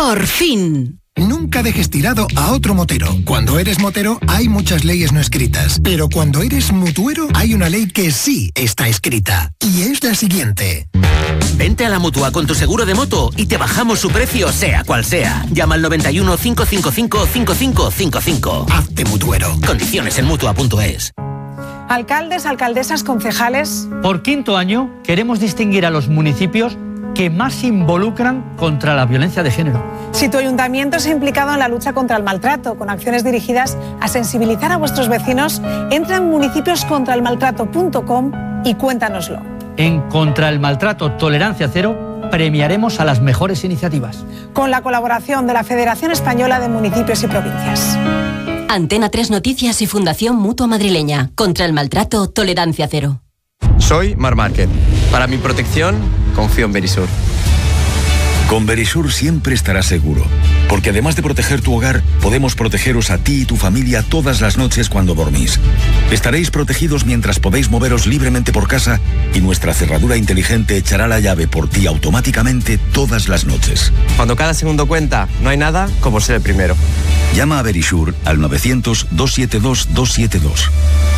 ¡Por fin! Nunca dejes tirado a otro motero. Cuando eres motero hay muchas leyes no escritas, pero cuando eres mutuero hay una ley que sí está escrita. Y es la siguiente. Vente a la Mutua con tu seguro de moto y te bajamos su precio sea cual sea. Llama al 91 555 5555. Hazte mutuero. Condiciones en Mutua.es. Alcaldes, alcaldesas, concejales. Por quinto año queremos distinguir a los municipios que más se involucran contra la violencia de género. Si tu ayuntamiento se ha implicado en la lucha contra el maltrato, con acciones dirigidas a sensibilizar a vuestros vecinos, entra en municipioscontraelmaltrato.com y cuéntanoslo. En Contra el Maltrato Tolerancia Cero premiaremos a las mejores iniciativas. Con la colaboración de la Federación Española de Municipios y Provincias. Antena 3 Noticias y Fundación Mutua Madrileña. Contra el Maltrato Tolerancia Cero. Soy Mar Márquez. Para mi protección, confío en Verisur. Con Verisur siempre estarás seguro, porque además de proteger tu hogar, podemos protegeros a ti y tu familia todas las noches cuando dormís. Estaréis protegidos mientras podéis moveros libremente por casa y nuestra cerradura inteligente echará la llave por ti automáticamente todas las noches. Cuando cada segundo cuenta, no hay nada como ser el primero. Llama a Verisur al 900-272-272.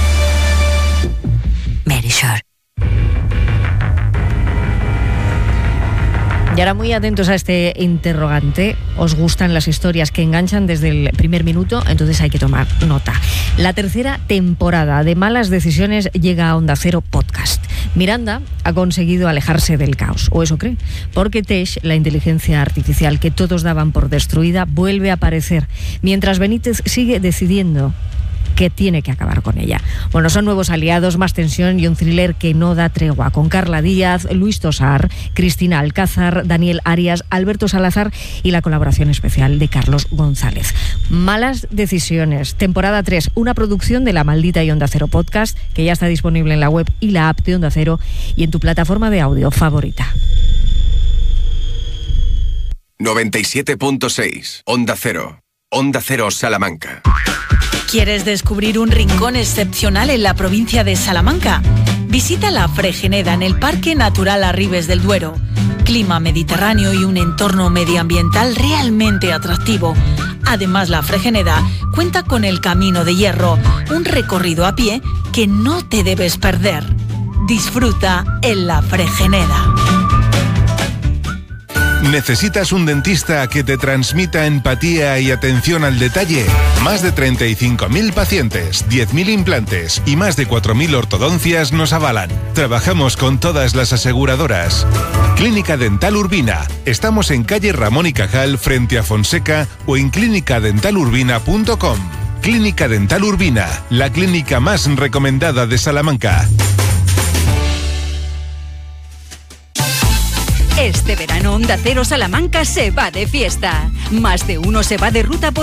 Verisur. Y ahora muy atentos a este interrogante. ¿Os gustan las historias que enganchan desde el primer minuto? Entonces hay que tomar nota. La tercera temporada de Malas Decisiones llega a Onda Cero Podcast. Miranda ha conseguido alejarse del caos, o eso cree, porque Tesh, la inteligencia artificial que todos daban por destruida, vuelve a aparecer, mientras Benítez sigue decidiendo que tiene que acabar con ella. Bueno, son nuevos aliados, más tensión y un thriller que no da tregua, con Carla Díaz, Luis Tosar, Cristina Alcázar, Daniel Arias, Alberto Salazar y la colaboración especial de Carlos González. Malas Decisiones, temporada 3, una producción de La Maldita y Onda Cero Podcast, que ya está disponible en la web y la app de Onda Cero y en tu plataforma de audio favorita. 97.6, Onda Cero. Onda Cero Salamanca. ¿Quieres descubrir un rincón excepcional en la provincia de Salamanca? Visita la Fregeneda en el Parque Natural Arribes del Duero. Clima mediterráneo y un entorno medioambiental realmente atractivo. Además, la Fregeneda cuenta con el Camino de Hierro, un recorrido a pie que no te debes perder. Disfruta en la Fregeneda. ¿Necesitas un dentista que te transmita empatía y atención al detalle? Más de 35.000 pacientes, 10.000 implantes y más de 4.000 ortodoncias nos avalan. Trabajamos con todas las aseguradoras. Clínica Dental Urbina. Estamos en calle Ramón y Cajal frente a Fonseca o en clinicadentalurbina.com. Clínica Dental Urbina, la clínica más recomendada de Salamanca. Este verano Onda Cero Salamanca se va de fiesta. Más de uno se va de ruta por